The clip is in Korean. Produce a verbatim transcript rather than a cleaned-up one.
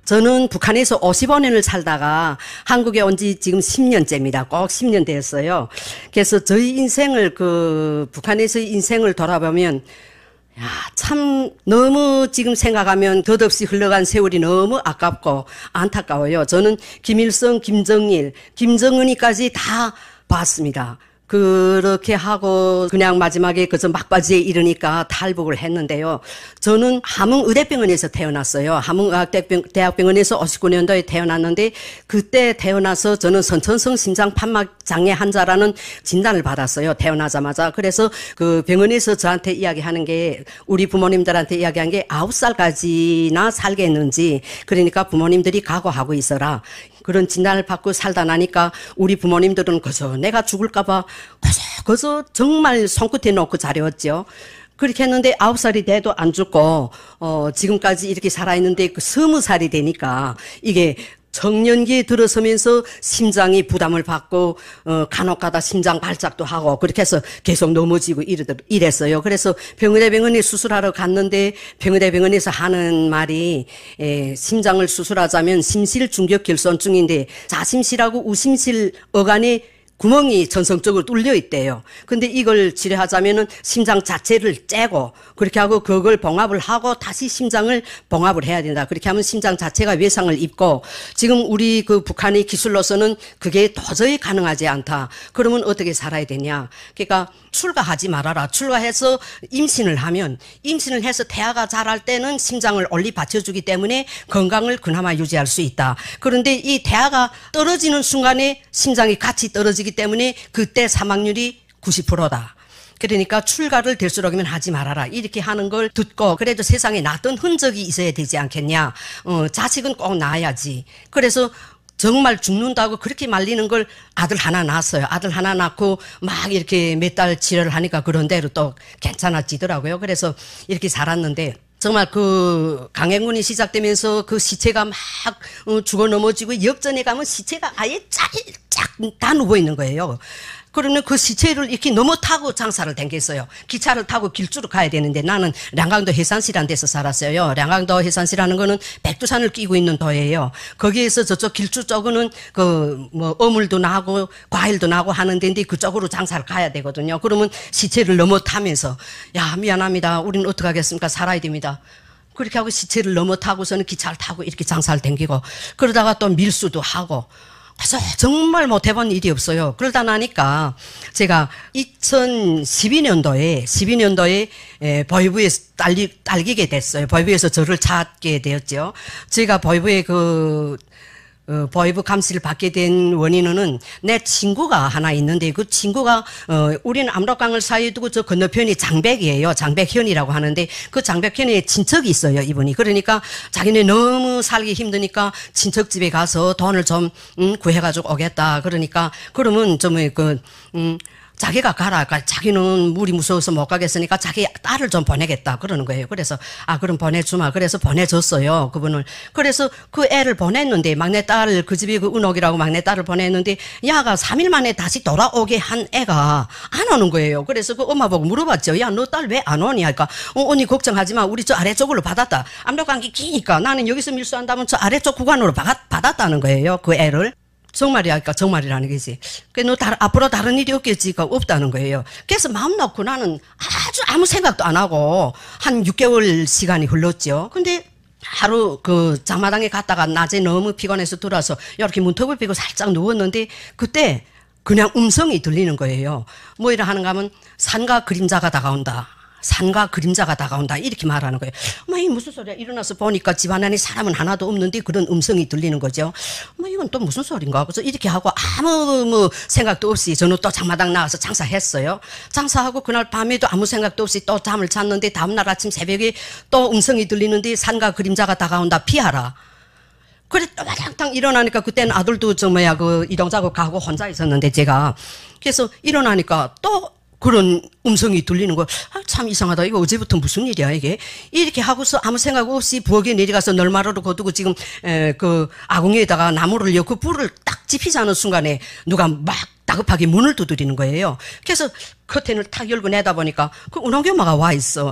저는 북한에서 오십오 년을 살다가 한국에 온 지 지금 십 년째입니다. 꼭 십 년 되었어요. 그래서 저희 인생을 그 북한에서의 인생을 돌아보면 야, 참 너무 지금 생각하면 덧없이 흘러간 세월이 너무 아깝고 안타까워요. 저는 김일성, 김정일, 김정은이까지 다 봤습니다. 그렇게 하고 그냥 마지막에 그저 막바지에 이르니까 탈북을 했는데요. 저는 함흥의대병원에서 태어났어요. 함흥의학대학병원에서 오십구 년도에 태어났는데 그때 태어나서 저는 선천성 심장 판막 장애 환자라는 진단을 받았어요. 태어나자마자. 그래서 그 병원에서 저한테 이야기하는 게 우리 부모님들한테 이야기한 게 아홉 살까지나 살겠는지 그러니까 부모님들이 각오하고 있어라. 그런 진단을 받고 살다 나니까 우리 부모님들은 그저 내가 죽을까봐 그저 그저 정말 손끝에 놓고 잘해왔죠. 그렇게 했는데 아홉 살이 돼도 안 죽고 어 지금까지 이렇게 살아있는데 그 스무 살이 되니까 이게 청년기에 들어서면서 심장이 부담을 받고 어 간혹가다 심장 발작도 하고 그렇게 해서 계속 넘어지고 이랬어요. 그래서 병의대병원에 수술하러 갔는데 병의대병원에서 하는 말이 에, 심장을 수술하자면 심실중격결손증인데 자심실하고 우심실 어간에 구멍이 전성적으로 뚫려 있대요. 근데 이걸 치료하자면은 심장 자체를 째고 그렇게 하고 그걸 봉합을 하고 다시 심장을 봉합을 해야 된다. 그렇게 하면 심장 자체가 외상을 입고 지금 우리 그 북한의 기술로서는 그게 도저히 가능하지 않다. 그러면 어떻게 살아야 되냐. 그러니까 출가하지 말아라. 출가해서 임신을 하면 임신을 해서 태아가 자랄 때는 심장을 올리 받쳐주기 때문에 건강을 그나마 유지할 수 있다. 그런데 이 태아가 떨어지는 순간에 심장이 같이 떨어지기 때문에 그때 사망률이 구십 퍼센트다. 그러니까 출가를 될수록이면 하지 말아라. 이렇게 하는 걸 듣고 그래도 세상에 낳았던 흔적이 있어야 되지 않겠냐. 어, 자식은 꼭 낳아야지. 그래서 정말 죽는다고 그렇게 말리는 걸 아들 하나 낳았어요. 아들 하나 낳고 막 이렇게 몇 달 치료를 하니까 그런 대로 또 괜찮아지더라고요. 그래서 이렇게 살았는데 정말 그 강행군이 시작되면서 그 시체가 막 죽어 넘어지고 역전에 가면 시체가 아예 짤짝 다 누워 있는 거예요. 그러면 그 시체를 이렇게 넘어 타고 장사를 댕겼어요. 기차를 타고 길주로 가야 되는데 나는 량강도 해산시라는 데서 살았어요. 량강도 해산시라는 거는 백두산을 끼고 있는 도예요. 거기에서 저쪽 길주 쪽은 그 뭐 어물도 나고 과일도 나고 하는 데인데 그쪽으로 장사를 가야 되거든요. 그러면 시체를 넘어 타면서 야 미안합니다. 우리는 어떡하겠습니까? 살아야 됩니다. 그렇게 하고 시체를 넘어 타고서는 기차를 타고 이렇게 장사를 댕기고 그러다가 또 밀수도 하고 그래서 정말 못해본 일이 없어요. 그러다 나니까 제가 이천십이 년도에 십이 년도에 보이부에 딸리, 딸기게 됐어요. 보이부에서 저를 찾게 되었죠. 제가 보이부에 그 어, 보이부 감시를 받게 된 원인은 내 친구가 하나 있는데 그 친구가 어, 우리는 압록강을 사이에 두고 저 건너편이 장백이에요. 장백현이라고 하는데 그 장백현에 친척이 있어요. 이분이. 그러니까 자기네 너무 살기 힘드니까 친척 집에 가서 돈을 좀 음, 구해가지고 오겠다. 그러니까 그러면 좀 그 음. 자기가 가라. 그러니까 자기는 물이 무서워서 못 가겠으니까 자기 딸을 좀 보내겠다. 그러는 거예요. 그래서, 아, 그럼 보내주마. 그래서 보내줬어요. 그분을. 그래서 그 애를 보냈는데, 막내딸을, 그 집이 그 은옥이라고 막내딸을 보냈는데, 야가 삼 일 만에 다시 돌아오게 한 애가 안 오는 거예요. 그래서 그 엄마 보고 물어봤죠. 야, 너 딸 왜 안 오니? 하니까, 어, 언니 걱정하지 마. 우리 저 아래쪽으로 받았다. 압록강이 기니까 나는 여기서 밀수한다면 저 아래쪽 구간으로 받, 받았다는 거예요. 그 애를. 정말이야, 그러니까 정말이라는 거지. 그 너 다, 앞으로 다른 일이 없겠지가 없다는 거예요. 그래서 마음 놓고 나는 아주 아무 생각도 안 하고 한 육 개월 시간이 흘렀죠. 근데 하루 그 장마당에 갔다가 낮에 너무 피곤해서 돌아서 이렇게 문턱을 피고 살짝 누웠는데 그때 그냥 음성이 들리는 거예요. 뭐 이라 하는가 하면 산과 그림자가 다가온다. 산과 그림자가 다가온다 이렇게 말하는 거예요. 뭐 이 무슨 소리야. 일어나서 보니까 집안 안에 사람은 하나도 없는데 그런 음성이 들리는 거죠. 뭐 이건 또 무슨 소린가. 그래서 이렇게 하고 아무 뭐 생각도 없이 저는 또 장마당 나가서 장사했어요. 장사하고 그날 밤에도 아무 생각도 없이 또 잠을 잤는데 다음날 아침 새벽에 또 음성이 들리는데 산과 그림자가 다가온다 피하라. 그래 또 마당탕 일어나니까 그때는 아들도 저 뭐야 그 이동자고 가고 혼자 있었는데 제가 그래서 일어나니까 또 그런 음성이 들리는 거. 아, 참 이상하다. 이거 어제부터 무슨 일이야 이게. 이렇게 하고서 아무 생각 없이 부엌에 내려가서 널마루로 거두고 지금 에, 그 아궁이에다가 나무를 엮고 불을 딱 지피자는 순간에 누가 막 다급하게 문을 두드리는 거예요. 그래서 커튼을 탁 열고 내다 보니까 그 은옥이 엄마가 와 있어.